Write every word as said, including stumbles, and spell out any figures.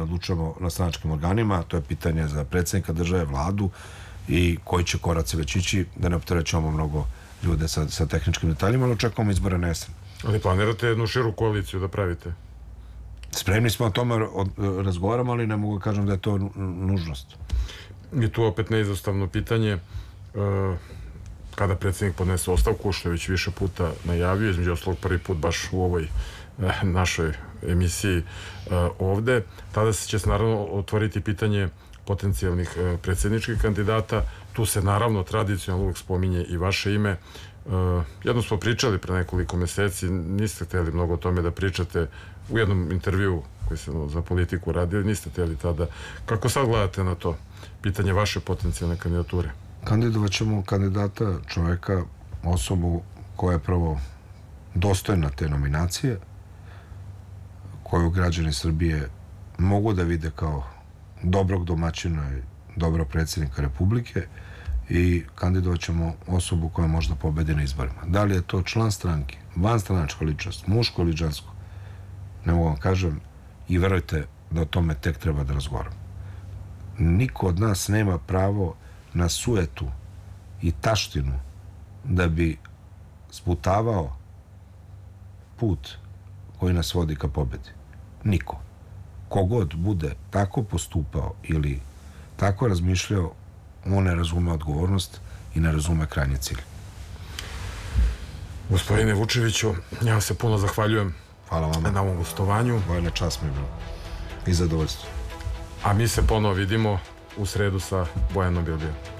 odlučujemo na stranačkim organima, to je pitanje za predsjednika države, vladu i koji će koraci već ići, da ne opterećujemo mnogo ljude sa, sa tehničkim detaljima, ali očekujemo izbore na jesen. Ali planirate jednu širu koaliciju da pravite? Spremni smo o tome razgovaramo, ali ne mogu da kažem da je to nužnost. I tu opet neizostavno pitanje, kada predsjednik podnese ostavku, što je već više puta najavio, između ostalog prvi put baš u ovoj našoj emisiji ovde, tada će se naravno otvoriti pitanje potencijalnih predsjedničkih kandidata. Tu se naravno tradicionalno uvijek spominje i vaše ime. Jednom smo pričali pre nekoliko meseci, niste htjeli mnogo o tome da pričate u jednom intervju koji se za politiku radili, niste htjeli tada. Kako sad gledate na to pitanje vaše potencijalne kandidature? Kandidovat ćemo kandidata, čoveka, osobu koja je prvo dostojna te nominacije, koju građani Srbije mogu da vide kao dobrog domaćina i dobrog predsjednika Republike, i kandidovat ćemo osobu koja možda pobedi na izborima. Da li je to član stranke, vanstranačka ličnost, muško ili žensko, ne mogu vam kažem, i verujte da o tome tek treba da razgovaramo. Niko od nas nema pravo na sujetu i taštinu da bi sputavao put koji nas vodi ka pobedi. Niko. Kogod bude tako postupao ili tako razmišljao, on ne razume odgovornost i ne razume krajnji cilj. Gospodine Vučeviću, ja vam se puno zahvaljujem. Hvala vama na ovom gostovanju. Vojna čast mi je bilo i zadovoljstvo. A mi se ponovo vidimo u sredu sa Bojanom Bilbijom.